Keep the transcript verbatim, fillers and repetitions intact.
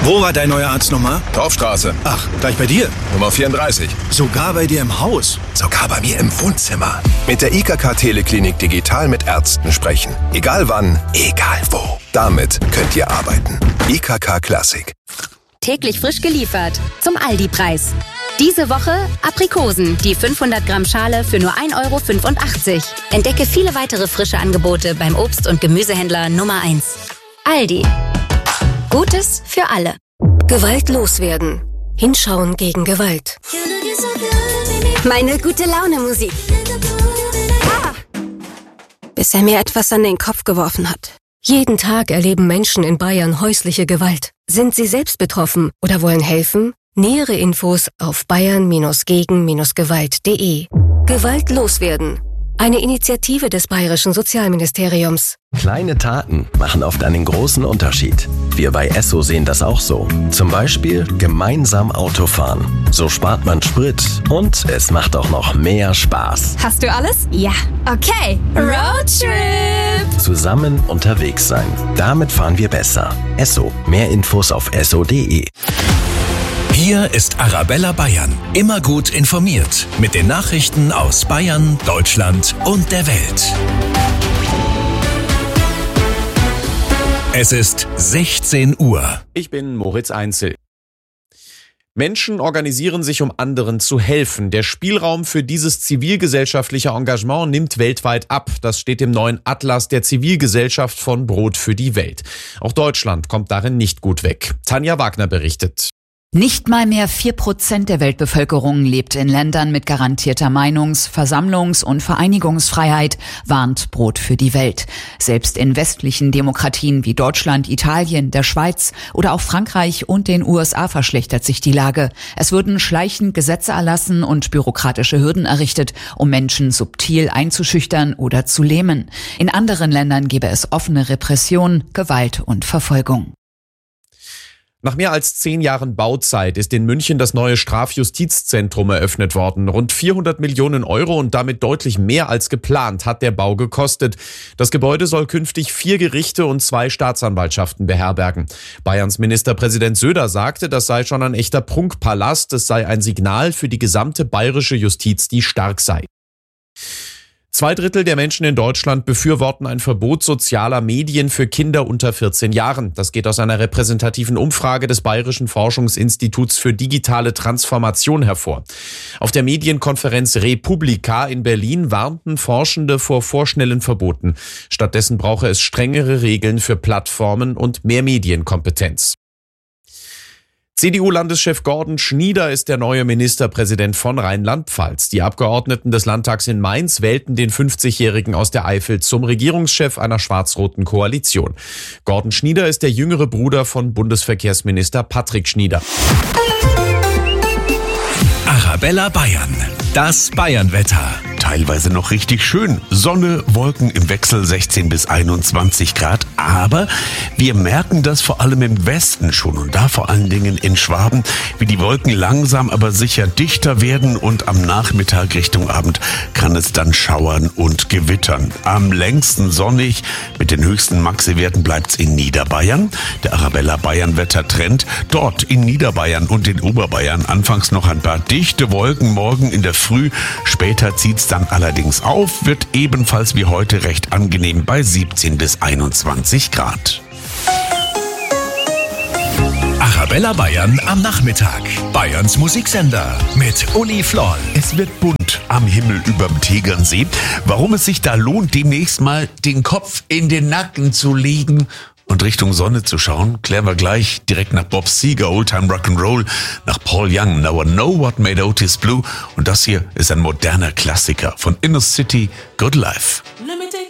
Wo war dein neuer Arzt nochmal? Dorfstraße. Ach, gleich bei dir? Nummer vierunddreißig. Sogar bei dir im Haus? Sogar bei mir im Wohnzimmer. Mit der I K K Teleklinik digital mit Ärzten sprechen. Egal wann, egal wo. Damit könnt ihr arbeiten. I K K Classic. Täglich frisch geliefert. Zum Aldi-Preis. Diese Woche Aprikosen, die fünfhundert Gramm Schale für nur ein Euro fünfundachtzig. Entdecke viele weitere frische Angebote beim Obst- und Gemüsehändler Nummer eins. Aldi. Gutes für alle. Gewalt loswerden. Hinschauen gegen Gewalt. Meine Gute-Laune-Musik. Ah. Bis er mir etwas an den Kopf geworfen hat. Jeden Tag erleben Menschen in Bayern häusliche Gewalt. Sind sie selbst betroffen oder wollen helfen? Nähere Infos auf bayern gegen gewalt punkt de. Gewalt loswerden. Eine Initiative des Bayerischen Sozialministeriums. Kleine Taten machen oft einen großen Unterschied. Wir bei Esso sehen das auch so. Zum Beispiel gemeinsam Autofahren. So spart man Sprit und es macht auch noch mehr Spaß. Hast du alles? Ja. Okay. Roadtrip! Zusammen unterwegs sein. Damit fahren wir besser. Esso. Mehr Infos auf esso punkt de. Hier ist Arabella Bayern. Immer gut informiert. Mit den Nachrichten aus Bayern, Deutschland und der Welt. Es ist sechzehn Uhr. Ich bin Moritz Einzel. Menschen organisieren sich, um anderen zu helfen. Der Spielraum für dieses zivilgesellschaftliche Engagement nimmt weltweit ab. Das steht im neuen Atlas der Zivilgesellschaft von Brot für die Welt. Auch Deutschland kommt darin nicht gut weg. Tanja Wagner berichtet. Nicht mal mehr vier Prozent der Weltbevölkerung lebt in Ländern mit garantierter Meinungs-, Versammlungs- und Vereinigungsfreiheit, warnt Brot für die Welt. Selbst in westlichen Demokratien wie Deutschland, Italien, der Schweiz oder auch Frankreich und den U S A verschlechtert sich die Lage. Es würden schleichend Gesetze erlassen und bürokratische Hürden errichtet, um Menschen subtil einzuschüchtern oder zu lähmen. In anderen Ländern gäbe es offene Repression, Gewalt und Verfolgung. Nach mehr als zehn Jahren Bauzeit ist in München das neue Strafjustizzentrum eröffnet worden. Rund vierhundert Millionen Euro und damit deutlich mehr als geplant hat der Bau gekostet. Das Gebäude soll künftig vier Gerichte und zwei Staatsanwaltschaften beherbergen. Bayerns Ministerpräsident Söder sagte, das sei schon ein echter Prunkpalast. Es sei ein Signal für die gesamte bayerische Justiz, die stark sei. Zwei Drittel der Menschen in Deutschland befürworten ein Verbot sozialer Medien für Kinder unter vierzehn Jahren. Das geht aus einer repräsentativen Umfrage des Bayerischen Forschungsinstituts für digitale Transformation hervor. Auf der Medienkonferenz Republika in Berlin warnten Forschende vor vorschnellen Verboten. Stattdessen brauche es strengere Regeln für Plattformen und mehr Medienkompetenz. C D U-Landeschef Gordon Schnieder ist der neue Ministerpräsident von Rheinland-Pfalz. Die Abgeordneten des Landtags in Mainz wählten den fünfzigjährigen aus der Eifel zum Regierungschef einer schwarz-roten Koalition. Gordon Schnieder ist der jüngere Bruder von Bundesverkehrsminister Patrick Schnieder. Arabella Bayern. Das Bayernwetter. Teilweise noch richtig schön. Sonne, Wolken im Wechsel sechzehn bis einundzwanzig Grad. Aber wir merken das vor allem im Westen schon und da vor allen Dingen in Schwaben, wie die Wolken langsam aber sicher dichter werden und am Nachmittag Richtung Abend kann es dann schauern und gewittern. Am längsten sonnig mit den höchsten Maxi-Werten bleibt's in Niederbayern. Der Arabella Bayern-Wettertrend. Dort in Niederbayern und in Oberbayern anfangs noch ein paar dichte Wolken, morgen in der Früh. Später zieht's dann allerdings auf, wird ebenfalls wie heute recht angenehm bei siebzehn bis einundzwanzig Grad. Arabella Bayern am Nachmittag. Bayerns Musiksender mit Uli Floll. Es wird bunt am Himmel überm Tegernsee. Warum es sich da lohnt, demnächst mal den Kopf in den Nacken zu legen und Richtung Sonne zu schauen, klären wir gleich direkt nach Bob Seger, Oldtime Rock'n'Roll, nach Paul Young, Now I Know What Made Otis Blue. Und das hier ist ein moderner Klassiker von Inner City, Good Life. Let me take